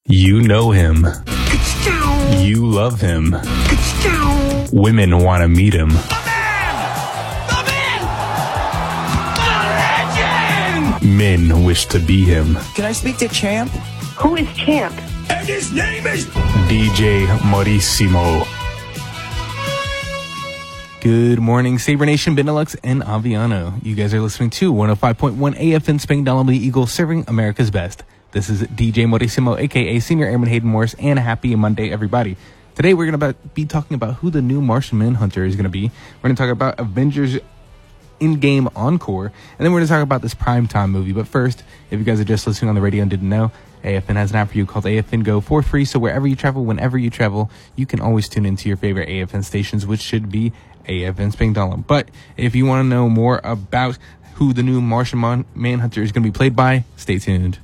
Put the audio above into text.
You know him. You love him. Women want to meet him. Men wish to be him. Can I speak to Champ? Who is Champ? And his name is DJ Maurissimo. Good morning, Sabre Nation, Benelux, and Aviano. You guys are listening to 105.1 AFN Spain Download Eagle, serving America's best. This is DJ Maurissimo, a.k.a. Senior Airman Hayden Morris, and happy Monday, everybody. Today, we're going to be talking about who the new Martian Manhunter is going to be. We're going to talk about Avengers in-game encore, and then we're going to talk about this primetime movie. But first, if you guys are just listening on the radio and didn't know, AFN has an app for you called AFN Go for free, so wherever you travel, whenever you travel, you can always tune into your favorite AFN stations, which should be AFN Spain Download. But if you want to know more about who the new Martian Manhunter is going to be played by, stay tuned.